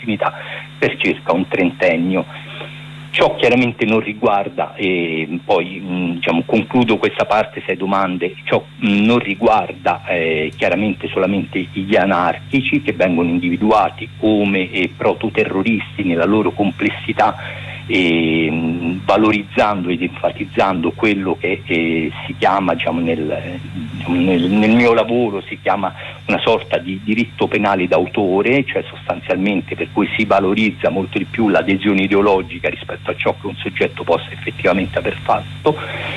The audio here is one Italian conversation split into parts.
continuità per circa un trentennio. Ciò chiaramente non riguarda, poi concludo questa parte, se hai domande, ciò non riguarda chiaramente solamente gli anarchici, che vengono individuati come prototerroristi nella loro complessità, valorizzando ed enfatizzando quello che si chiama, nel mio lavoro si chiama una sorta di diritto penale d'autore, cioè sostanzialmente per cui si valorizza molto di più l'adesione ideologica rispetto a ciò che un soggetto possa effettivamente aver fatto,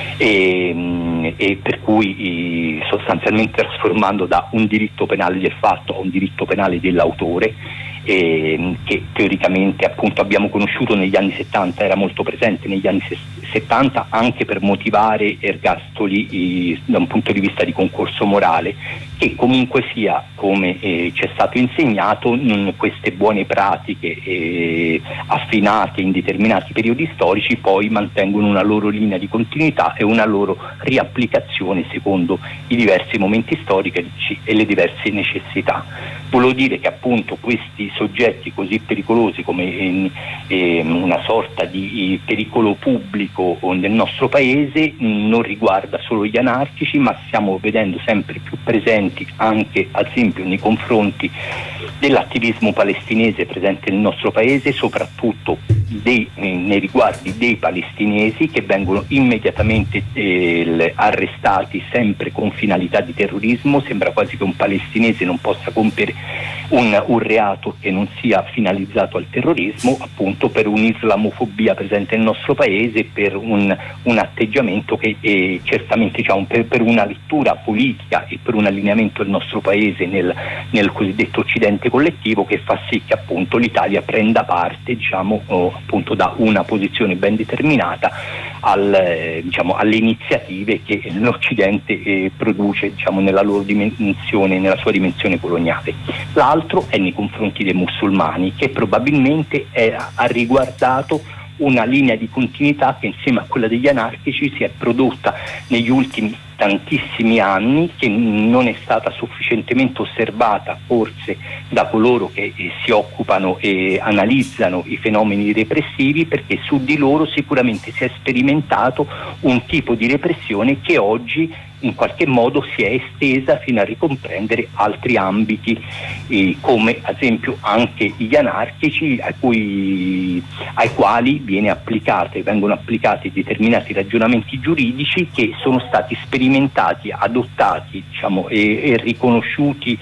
e per cui sostanzialmente trasformando da un diritto penale del fatto a un diritto penale dell'autore, che teoricamente appunto abbiamo conosciuto negli anni 70, era molto presente negli anni 70 anche per motivare ergastoli da un punto di vista di concorso morale, che comunque sia, come ci è stato insegnato, queste buone pratiche affinate in determinati periodi storici poi mantengono una loro linea di continuità e una loro riapplicazione secondo i diversi momenti storici e le diverse necessità. Volevo dire che appunto questi soggetti così pericolosi come una sorta di pericolo pubblico nel nostro paese non riguarda solo gli anarchici, ma stiamo vedendo sempre più presenti anche ad esempio nei confronti dell'attivismo palestinese presente nel nostro paese, soprattutto nei riguardi dei palestinesi, che vengono immediatamente arrestati sempre con finalità di terrorismo. Sembra quasi che un palestinese non possa compiere un reato che non sia finalizzato al terrorismo, appunto per un'islamofobia presente nel nostro paese, per un atteggiamento che certamente per una lettura politica e per un allineamento del nostro paese nel cosiddetto occidente collettivo, che fa sì che appunto l'Italia prenda parte appunto da una posizione ben determinata alle iniziative che l'Occidente produce nella loro dimensione, nella sua dimensione coloniale. L'altro è nei confronti dei musulmani, che probabilmente ha riguardato una linea di continuità che insieme a quella degli anarchici si è prodotta negli ultimi tantissimi anni, che non è stata sufficientemente osservata forse da coloro che si occupano e analizzano i fenomeni repressivi, perché su di loro sicuramente si è sperimentato un tipo di repressione che oggi in qualche modo si è estesa fino a ricomprendere altri ambiti, come ad esempio anche gli anarchici, ai quali vengono applicati determinati ragionamenti giuridici che sono stati sperimentati, adottati e riconosciuti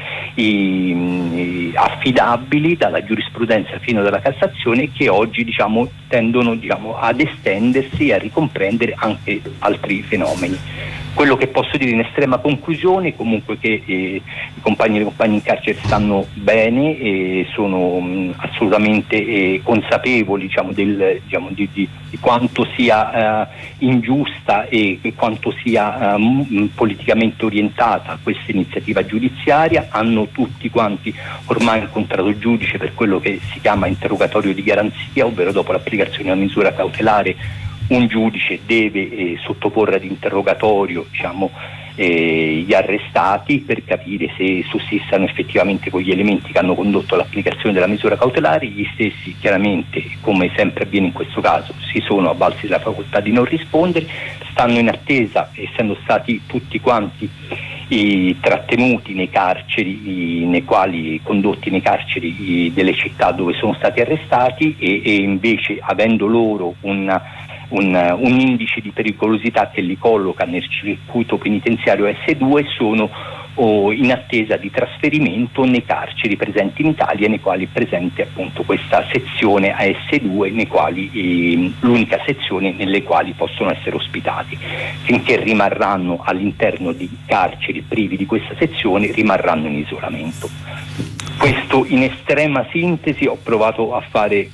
affidabili dalla giurisprudenza fino alla Cassazione, che oggi tendono ad estendersi e a ricomprendere anche altri fenomeni. Quello che posso dire in estrema conclusione comunque che i compagni e le compagne in carcere stanno bene e sono assolutamente consapevoli di quanto sia ingiusta e quanto sia politicamente orientata questa iniziativa giudiziaria. Hanno tutti quanti ormai incontrato il giudice per quello che si chiama interrogatorio di garanzia, ovvero dopo l'applicazione della misura cautelare un giudice deve sottoporre ad interrogatorio gli arrestati per capire se sussistano effettivamente quegli elementi che hanno condotto all'applicazione della misura cautelare. Gli stessi chiaramente, come sempre avviene in questo caso, si sono avvalsi della facoltà di non rispondere, stanno in attesa, essendo stati tutti quanti trattenuti nei carceri condotti nei carceri delle città dove sono stati arrestati, e invece avendo loro un indice di pericolosità che li colloca nel circuito penitenziario S2, sono in attesa di trasferimento nei carceri presenti in Italia, nei quali è presente appunto questa sezione AS2, l'unica sezione nelle quali possono essere ospitati. Finché rimarranno all'interno di carceri privi di questa sezione, rimarranno in isolamento. Questo in estrema sintesi. Ho provato a fare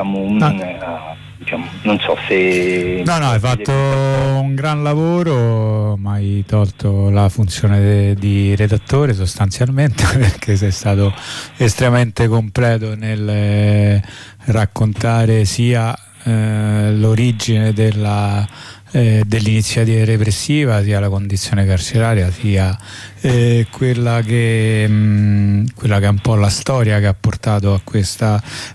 non so se... No, hai fatto un gran lavoro, ma hai tolto la funzione di redattore sostanzialmente, perché sei stato estremamente completo nel raccontare sia l'origine dell'iniziativa repressiva, sia la condizione carceraria, sia quella che è un po' la storia che ha portato a questa